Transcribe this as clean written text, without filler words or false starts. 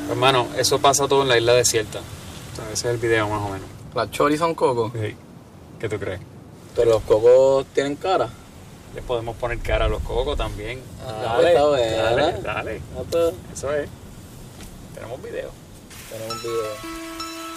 Hermano, eso pasa todo en la isla desierta. O sea, ese es el video más o menos. ¿Las choris son cocos? Sí. ¿Qué tú crees? Pero los cocos tienen cara. Les podemos poner cara a los cocos también. Dale, está buena. Dale. Pues, Eso es. Tenemos video. tenemos un video.